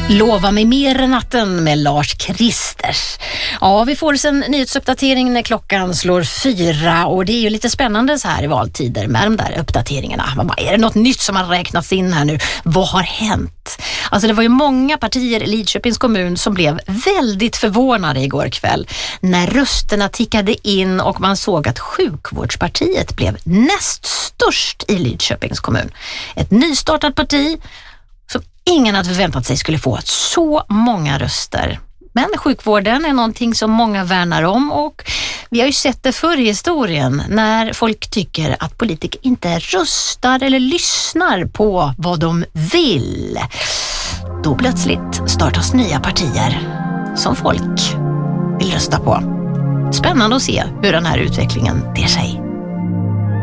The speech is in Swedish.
Lova mig mer natten med Lars Kristers. Ja, vi får en nyhetsuppdatering när klockan slår 4 och det är ju lite spännande så här i valtider med de där uppdateringarna. Är det något nytt som har räknats in här nu? Vad har hänt? Alltså det var ju många partier i Lidköpings kommun som blev väldigt förvånade igår kväll när rösterna tickade in och man såg att sjukvårdspartiet blev näst störst i Lidköpings kommun. Ett nystartat parti som ingen hade förväntat sig skulle få så många röster. Men sjukvården är någonting som många värnar om och vi har ju sett det förr i historien när folk tycker att politiker inte röstar eller lyssnar på vad de vill. Då plötsligt startas nya partier som folk vill rösta på. Spännande att se hur den här utvecklingen ter sig.